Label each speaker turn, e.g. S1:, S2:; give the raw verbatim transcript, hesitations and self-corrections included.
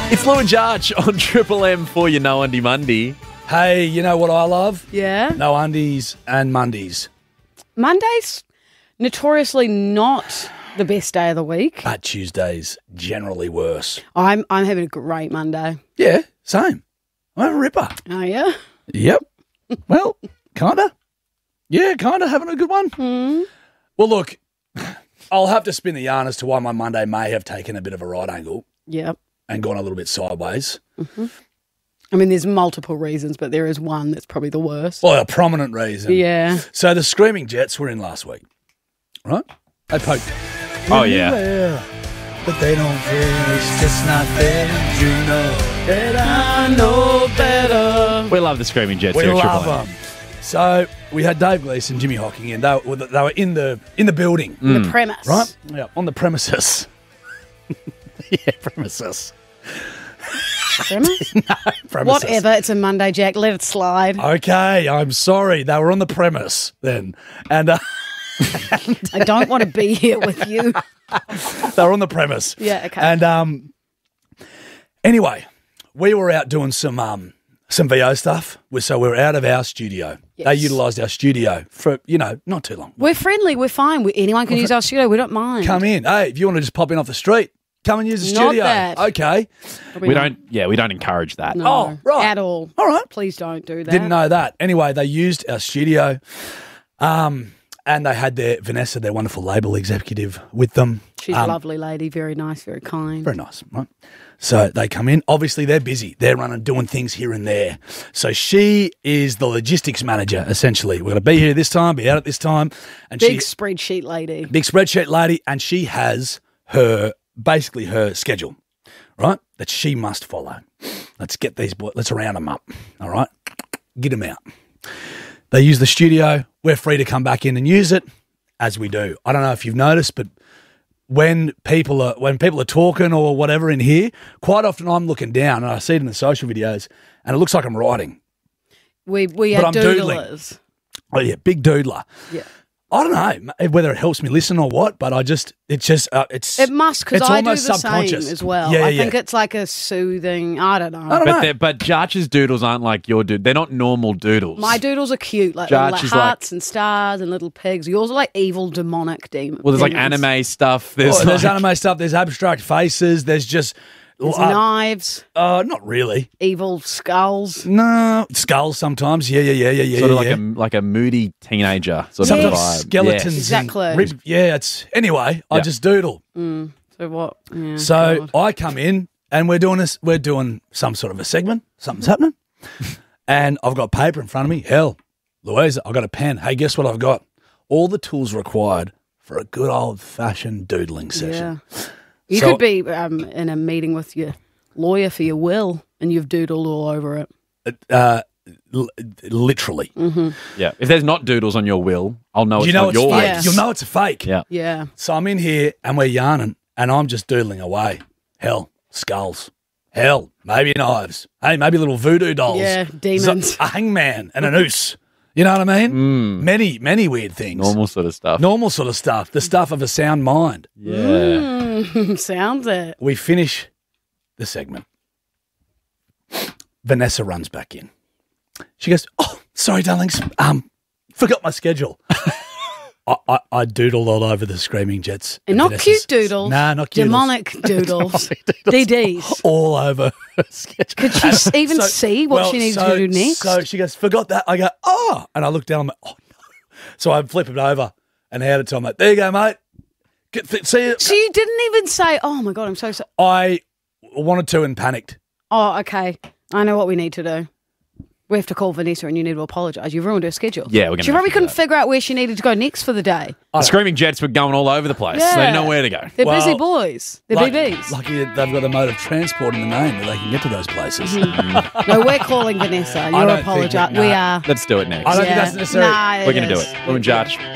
S1: It's Lou and Jarch on Triple M for your No Undie Monday.
S2: Hey, you know what I love?
S3: Yeah.
S2: No undies and Mondays.
S3: Monday's notoriously not the best day of the week.
S2: But Tuesdays generally worse.
S3: I'm I'm having a great Monday.
S2: Yeah, same. I'm having a ripper.
S3: Oh, yeah?
S2: Yep. Well, kinda. Yeah, kinda having a good one.
S3: Mm.
S2: Well, look, I'll have to spin the yarn as to why my Monday may have taken a bit of a right angle
S3: Yep.
S2: and gone a little bit sideways.
S3: Mm-hmm. I mean, there's multiple reasons, but there is one that's probably the worst.
S2: Well, a prominent reason.
S3: Yeah.
S2: So the Screaming Jets were in last week, right? They poked.
S1: Oh, yeah.
S2: Yeah. But they don't care. It's just not there. You know that I know better.
S1: We love the Screaming Jets
S2: We
S1: here at
S2: love
S1: Triple M.
S2: them. So we had Dave Gleeson, Jimmy Hocking in. They were, they were in the in the building,
S3: The premise.
S2: right? Yeah, on the premises. yeah, premises.
S3: Premise?
S2: premises.
S3: Whatever. It's a Monday, Jack. Let it slide.
S2: Okay, I'm sorry. They were on the premise then, and uh,
S3: I don't want to be here with you.
S2: they were on the premise.
S3: Yeah, okay.
S2: And um, anyway, we were out doing some um some V O stuff. We- So we were out of our studio. They
S3: Yes.
S2: utilised our studio for you know not too long.
S3: We're friendly. We're fine. We, anyone can use our studio. We don't mind.
S2: Come in. Hey, if you want to just pop in off the street, come and use the
S3: Not
S2: studio.
S3: that.
S2: Okay.
S3: Probably
S1: We
S3: not.
S1: don't, yeah, we don't encourage that.
S3: No,
S2: Oh, right.
S3: At all.
S2: All right.
S3: Please don't do that.
S2: Didn't know that. Anyway, they used our studio, um, and they had their Vanessa, their wonderful label executive, with them.
S3: She's
S2: Um,
S3: a lovely lady. Very nice. Very kind.
S2: Very nice, right? So they come in. Obviously, they're busy. They're running, doing things here and there. So she is the logistics manager, essentially. We're going to be here this time, be out at this time, and
S3: Big
S2: she
S3: spreadsheet lady.
S2: big spreadsheet lady, and she has her basically her schedule, right? That she must follow. Let's get these boys. Let's round them up. All right, get them out. They use the studio. We're free to come back in and use it as we do. I don't know if you've noticed, but when people are when people are talking or whatever in here, quite often I'm looking down and I see it in the social videos, and it looks like I'm writing.
S3: We we
S2: But
S3: are
S2: I'm doodling.
S3: doodlers.
S2: Oh yeah, big doodler.
S3: Yeah.
S2: I don't know whether it helps me listen or what, but I just it's just uh, it's
S3: It must, because
S2: it's
S3: I do the
S2: almost
S3: same
S2: subconscious.
S3: as well.
S2: Yeah,
S3: I
S2: yeah,
S3: think
S2: yeah.
S3: it's like a soothing, I don't know.
S2: I don't
S1: But,
S2: know.
S1: they're- but Jarch's doodles aren't like your dude. They're not normal doodles.
S3: My doodles are cute, like
S1: Jarch
S3: little like
S1: is like-
S3: hearts and stars and little pigs. Yours are like evil, demonic demons.
S1: Well, there's like anime stuff. There's,
S2: Oh, there's
S1: like,
S2: anime stuff. There's abstract faces. There's just
S3: There's
S2: uh,
S3: knives,
S2: uh, not really.
S3: evil skulls.
S2: No skulls sometimes. Yeah, yeah, yeah, yeah, yeah.
S1: sort of
S2: yeah,
S1: like
S2: yeah.
S1: a like a moody teenager sort
S2: Sometimes
S1: of vibe.
S2: skeletons.
S1: Yes.
S3: Exactly.
S2: and rib- yeah, it's anyway. I
S1: Yeah.
S2: just doodle.
S3: So what? Yeah,
S2: So
S3: God.
S2: I come in and we're doing this. We're doing some sort of a segment. Something's happening, and I've got paper in front of me. Hell, Louisa, I've got a pen. Hey, guess what I've got? All the tools required for a good old fashioned doodling session.
S3: Yeah. You
S2: So-
S3: could be um, in a meeting with your lawyer for your will and you've doodled all over it.
S2: Uh, l- literally.
S1: Yeah. If there's not doodles on your will, I'll know
S2: you
S1: it's
S2: know
S1: not
S2: it's
S1: yours.
S2: fake.
S3: Yes.
S2: You'll know it's a fake.
S1: Yeah.
S3: Yeah.
S2: So I'm in here and we're yarning and I'm just doodling away. Hell, skulls. Hell, maybe knives. Hey, maybe little voodoo dolls.
S3: Yeah, demons.
S2: Z- a hangman and a noose. You know what I mean? Many, many weird things.
S1: Normal sort of stuff.
S2: Normal sort of stuff. The stuff of a sound mind.
S1: Yeah.
S3: Sounds it.
S2: We finish the segment. Vanessa runs back in. She goes, "Oh, sorry, darlings. Um, forgot my schedule." I, I, I doodled all over the Screaming Jets.
S3: And not
S2: Vanessa's-
S3: cute doodles.
S2: Nah, not cute.
S3: Demonic doodles. D Ds.
S2: All over her schedule.
S3: Could she s- even see what she needed
S2: so,
S3: to do next?
S2: So she goes, "Forgot that." I go, "Oh," and I look down. I'm like, "Oh no!" So I flip it over and hand it to him. Like, "There you go, mate. Get, th- see it."
S3: So you didn't even say, oh my God, I'm so sorry.
S2: I wanted to and panicked.
S3: Oh, okay. I know what we need to do. We have to call Vanessa and you need to apologise. You've ruined her schedule.
S1: Yeah, we're gonna
S3: She
S1: have
S3: probably
S1: to do
S3: couldn't
S1: that.
S3: figure out where she needed to go next for the day.
S1: The Screaming Jets were going all over the place.
S3: Yeah.
S1: They didn't know where to go.
S3: They're
S2: Well,
S3: busy boys. They're
S2: Lucky-
S3: B Bs.
S2: Lucky that they've got a mode of transport in the name that they can get to those places.
S3: No, we're calling Vanessa.
S2: I
S3: You're
S2: don't think
S3: apologising.
S2: that-
S3: We
S2: nah.
S3: are.
S1: Let's do it next.
S2: I don't think
S3: Yeah.
S2: that's necessary.
S3: Nah,
S1: We're going to do
S3: is.
S1: it. Lou and Jarch.